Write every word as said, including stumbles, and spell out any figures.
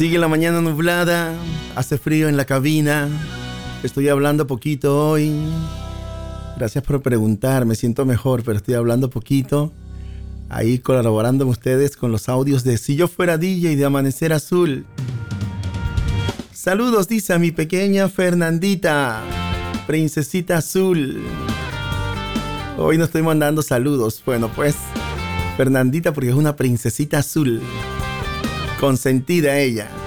Sigue la mañana nublada, hace frío en la cabina. Estoy hablando poquito hoy. Gracias por preguntar, me siento mejor, pero estoy hablando poquito. Ahí colaborando con ustedes con los audios de Si Yo Fuera D J y de Amanecer Azul. Saludos, dice a mi pequeña Fernandita, princesita azul. Hoy no estoy mandando saludos. Bueno, pues, Fernandita porque es una princesita azul. Consentida ella.